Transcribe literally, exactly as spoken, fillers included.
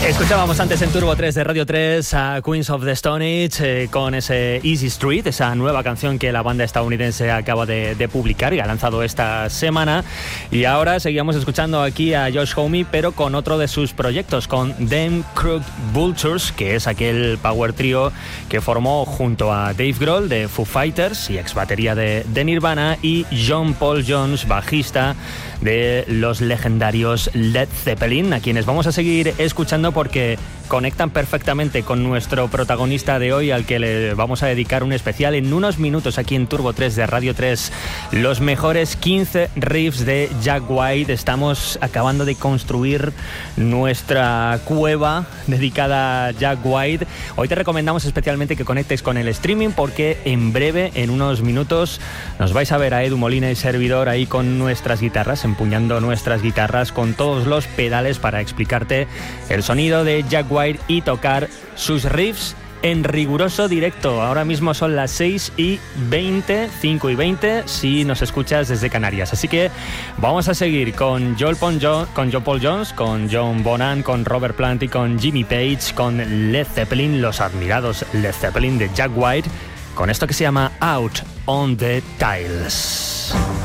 Escuchábamos antes en Turbo tres de Radio tres a Queens of the Stone Age eh, con ese Easy Street, esa nueva canción que la banda estadounidense acaba de, de publicar y ha lanzado esta semana. Y ahora seguíamos escuchando aquí a Josh Homme, pero con otro de sus proyectos, con Them Crooked Vultures, que es aquel power trio que formó junto a Dave Grohl de Foo Fighters y ex batería de, de Nirvana, y John Paul Jones, bajista de los legendarios Led Zeppelin, a quienes vamos a seguir escuchando porque conectan perfectamente con nuestro protagonista de hoy, al que le vamos a dedicar un especial en unos minutos aquí en Turbo tres de Radio tres. Los mejores quince riffs de Jack White. Estamos acabando de construir nuestra cueva dedicada a Jack White. Hoy te recomendamos especialmente que conectes con el streaming porque en breve, en unos minutos, nos vais a ver a Edu Molina y servidor ahí con nuestras guitarras, empuñando nuestras guitarras con todos los pedales para explicarte el sonido de Jack White y tocar sus riffs en riguroso directo. Ahora mismo son las seis y veinte, cinco y veinte si nos escuchas desde Canarias. Así que vamos a seguir con Joel Paul Jones, con John Paul Jones, con John Bonham, con Robert Plant y con Jimmy Page, con Led Zeppelin, los admirados Led Zeppelin de Jack White, con esto que se llama Out on the Tiles.